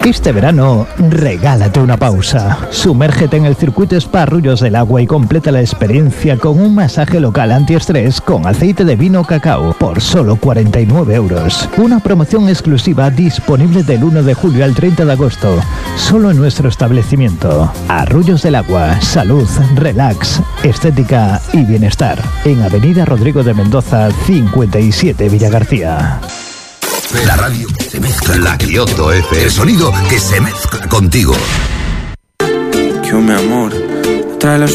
Este verano, regálate una pausa. Sumérgete en el circuito Spa Arroyos del Agua y completa la experiencia con un masaje local antiestrés con aceite de vino cacao por solo 49 euros. Una promoción exclusiva disponible del 1 de julio al 30 de agosto, solo en nuestro establecimiento. Arroyos del Agua, salud, relax, estética y bienestar. En Avenida Rodrigo de Mendoza, 57 Villagarcía. La radio se mezcla en la Kyoto F, el sonido que se mezcla contigo. Que mi amor trae los